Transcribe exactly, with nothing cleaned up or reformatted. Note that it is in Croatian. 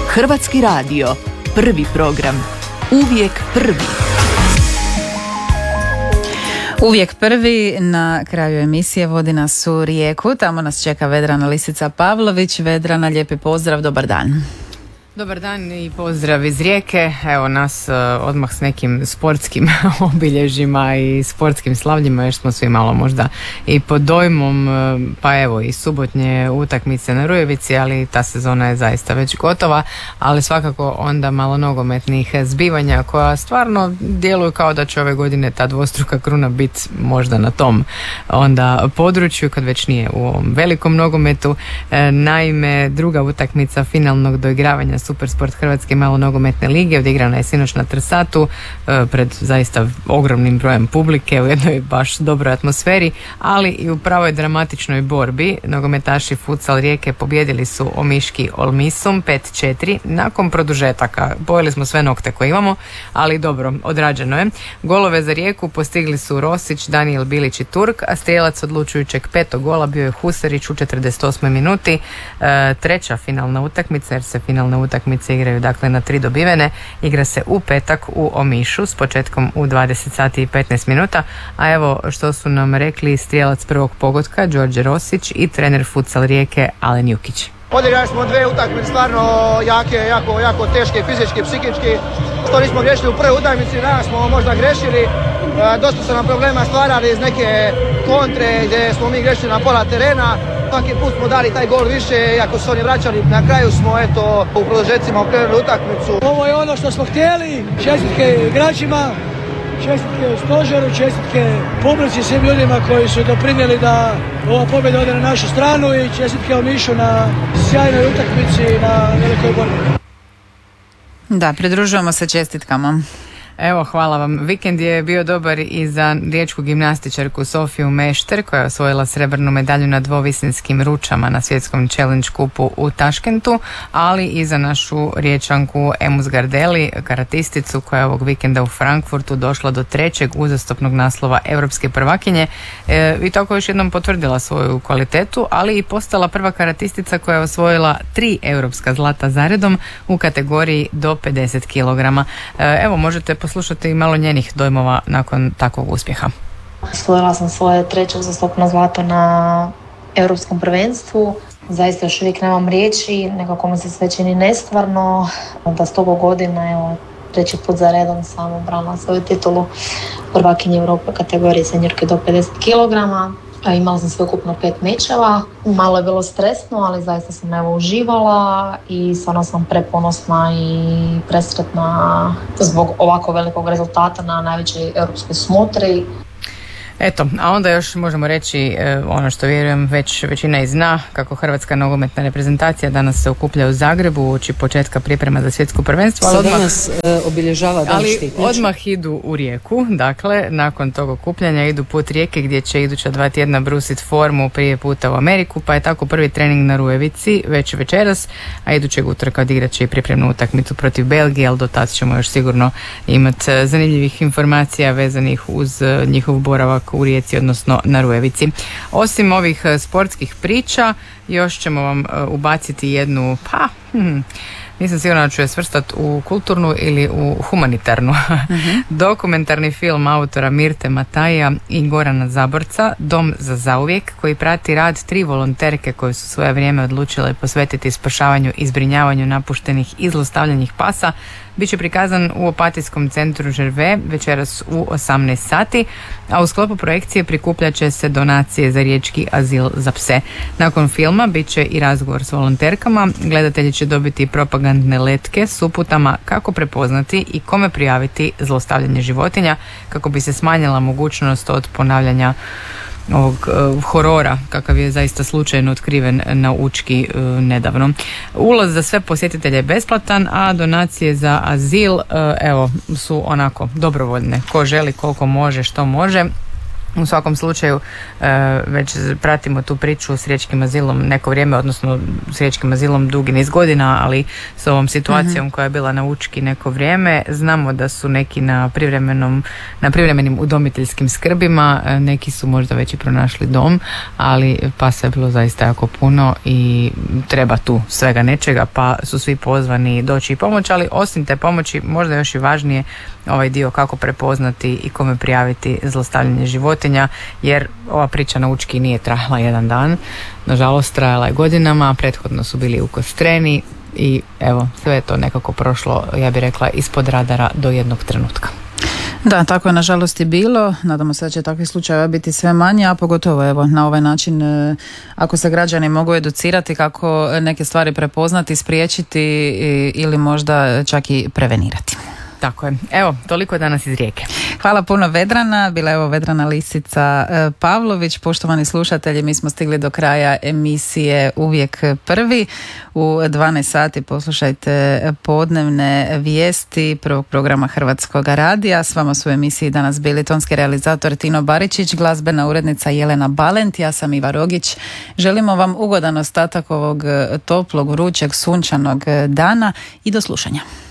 Hrvatski radio, prvi program, uvijek prvi. Uvijek prvi. Na kraju emisije vodi nas u Rijeku, tamo nas čeka Vedrana Lisica Pavlović. Vedrana, lijepi pozdrav, dobar dan. Dobar dan i pozdrav iz Rijeke. Evo nas uh, odmah s nekim sportskim obilježjima i sportskim slavljima, jer smo svi malo možda i pod dojmom, uh, pa evo i subotnje utakmice na Rujevici, ali ta sezona je zaista već gotova, ali svakako onda malo nogometnih zbivanja koja stvarno djeluju kao da će ove godine ta dvostruka kruna biti možda na tom onda području, kad već nije u ovom velikom nogometu. E, naime, druga utakmica finalnog doigravanja Supersport Hrvatske malo nogometne lige odigrana je sinoć na Trsatu pred zaista ogromnim brojem publike u jednoj baš dobroj atmosferi, ali i u pravoj dramatičnoj borbi. Nogometaši Futsal Rijeke pobjedili su Omiški Olmisum pet četiri nakon produžetaka. Bojili smo sve nokte koje imamo, ali dobro, odrađeno je. Golove za Rijeku postigli su Rosić, Danijel Bilić i Turk, a strijelac odlučujućeg petog gola bio je Husarić u četrdeset osmoj minuti. E, treća finalna utakmica, jer se finalne utakmice igraju dakle na tri dobivene, igra se u petak u Omišu s početkom u dvadeset sati i petnaest minuta, a evo što su nam rekli strijelac prvog pogotka Đorđe Rosić i trener Futsal Rijeke Alen Jukić. Odigrali smo dvije utakmice stvarno jake, jako, jako teške, fizički, psihički. Što nismo grešili u prvoj utakmici, danas smo možda grešili. Dosta su nam problema stvarali iz neke kontre gdje smo mi grešili na pola terena. Svaki put smo dali taj gol više, iako su oni vraćali. Na kraju smo eto u produžecima okrenuli utakmicu. Ovo je ono što smo htjeli. Čestitke igračima, čestitke stožeru, čestitke publici, svim ljudima koji su doprinijeli da ova pobjeda ode na našu stranu i čestitke Omišu na sjajnoj utakmici i na velikoj borbi. Da, pridružujemo se čestitkama. Evo, hvala vam. Vikend je bio dobar i za riječku gimnastičarku Sofiju Mešter, koja je osvojila srebrnu medalju na dvovisinskim ručama na svjetskom challenge kupu u Taškentu, ali i za našu riječanku Emu Zgardeli, karatisticu, koja je ovog vikenda u Frankfurtu došla do trećeg uzastopnog naslova europske prvakinje e, i tako još jednom potvrdila svoju kvalitetu, ali i postala prva karatistica koja je osvojila tri europska zlata zaredom u kategoriji do pedeset kilograma. E, evo, možete poslušati malo njenih dojmova nakon takvog uspjeha. Osvojila sam svoje treće uzastopno zlato na europskom prvenstvu. Zaista još uvijek nemam riječi, nekako mi se sve čini nestvarno. Da s toga godina, evo, treći put za redom sam obranila svoju titulu prvakinje Europe kategorije senjorke do pedeset kilograma. Imala sam sve ukupno pet mečeva, malo je bilo stresno, ali zaista sam evo uživala i stvarno sam preponosna i presretna zbog ovako velikog rezultata na najvećoj europskoj smotri. Eto, a onda još možemo reći ono što vjerujem već većina i zna, kako hrvatska nogometna reprezentacija danas se okuplja u Zagrebu uoči početka priprema za svjetsko prvenstvo. Ali odmah, danas uh, obilježava dan ali štitniča. odmah idu u Rijeku, dakle nakon tog okupljanja idu put Rijeke gdje će iduća dva tjedna brusiti formu prije puta u Ameriku, pa je tako prvi trening na Rujevici već večeras, a idućeg utorka odigrat će i pripremnu utakmicu protiv Belgije, ali do tad ćemo još sigurno imati zanimljivih informacija vezanih uz njihov boravak u Rijeci, odnosno na Rujevici. Osim ovih sportskih priča, još ćemo vam ubaciti jednu, pa, hm, nisam sigurna da ću je svrstati u kulturnu ili u humanitarnu. Uh-huh. Dokumentarni film autora Mirte Mataja i Gorana Zaborca, Dom za zauvijek, koji prati rad tri volonterke koje su svoje vrijeme odlučile posvetiti spašavanju i zbrinjavanju napuštenih i zlostavljanih pasa, bit će prikazan u Opatijskom centru Žerve večeras u osamnaest sati, a u sklopu projekcije prikupljat će se donacije za riječki azil za pse. Nakon filma bit će i razgovor s volonterkama, gledatelji će dobiti propagandne letke s uputama kako prepoznati i kome prijaviti zlostavljanje životinja, kako bi se smanjila mogućnost od ponavljanja ovog uh, horora kakav je zaista slučajno otkriven na Učki uh, nedavno. Ulaz za sve posjetitelje je besplatan, a donacije za azil uh, evo su onako dobrovoljne. Ko želi, koliko može, što može. U svakom slučaju već pratimo tu priču s riječkim azilom neko vrijeme, odnosno s riječkim azilom dugi niz godina, ali s ovom situacijom mm-hmm. koja je bila na Učki neko vrijeme. Znamo da su neki na privremenom, na privremenim udomiteljskim skrbima, neki su možda već i pronašli dom, ali pasa je bilo zaista jako puno i treba tu svega nečega, pa su svi pozvani doći i pomoći, ali osim te pomoći možda još i važnije ovaj dio kako prepoznati i kome prijaviti zlostavljanje životinja, jer ova priča na Učki nije trajala jedan dan, nažalost trajala je godinama, prethodno su bili u Kostreni i evo sve je to nekako prošlo, ja bih rekla, ispod radara do jednog trenutka. Da, tako je nažalost i bilo. Nadamo se da će takvih slučajeva biti sve manje, a pogotovo evo na ovaj način ako se građani mogu educirati kako neke stvari prepoznati, spriječiti ili možda čak i prevenirati. Tako je. Evo, toliko danas iz Rijeke. Hvala puno Vedrana. Bila je evo Vedrana Lisica Pavlović. Poštovani slušatelji, mi smo stigli do kraja emisije Uvijek prvi. U dvanaest sati poslušajte podnevne vijesti prvog programa Hrvatskog radija. S vama su u emisiji danas bili tonski realizator Tino Baričić, glazbena urednica Jelena Balent, ja sam Iva Rogić. Želimo vam ugodan ostatak ovog toplog, vrućeg, sunčanog dana i do slušanja.